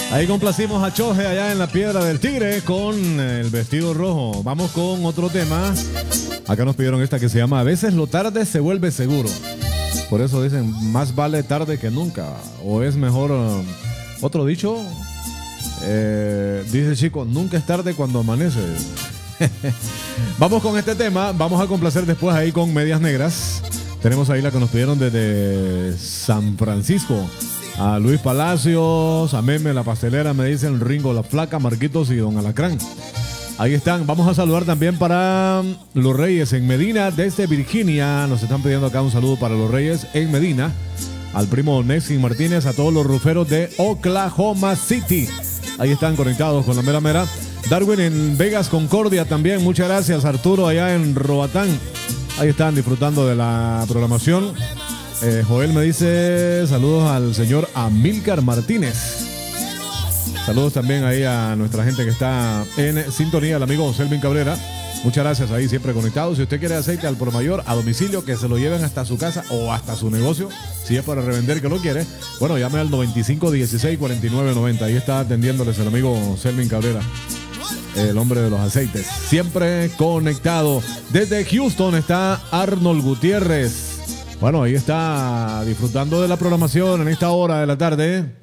Ahí complacimos a Choje allá en la Piedra del Tigre con el vestido rojo. Vamos con otro tema. Acá nos pidieron esta que se llama A veces lo tarde se vuelve seguro. Por eso dicen, más vale tarde que nunca. O es mejor, otro dicho, dice el chico, nunca es tarde cuando amanece. Vamos con este tema. Vamos a complacer después ahí con Medias Negras. Tenemos ahí la que nos pidieron desde San Francisco. A Luis Palacios, a Meme la Pastelera, me dicen Ringo la Flaca, Marquitos y Don Alacrán. Ahí están. Vamos a saludar también para los Reyes en Medina, desde Virginia. Nos están pidiendo acá un saludo para los Reyes en Medina. Al primo Nexin Martínez, a todos los ruferos de Oklahoma City. Ahí están conectados con la mera mera. Darwin en Vegas Concordia también. Muchas gracias. Arturo allá en Roatán. Ahí están disfrutando de la programación. Joel me dice saludos al señor Amílcar Martínez. Saludos también ahí a nuestra gente que está en sintonía, el amigo Selvin Cabrera. Muchas gracias, ahí siempre conectados. Si usted quiere aceite al por mayor a domicilio, que se lo lleven hasta su casa o hasta su negocio, si es para revender que lo quiere, bueno, llame al 9516-4990. Ahí está atendiéndoles el amigo Selvin Cabrera, el hombre de los aceites. Siempre conectado. Desde Houston está Arnold Gutiérrez. Bueno, ahí está disfrutando de la programación en esta hora de la tarde.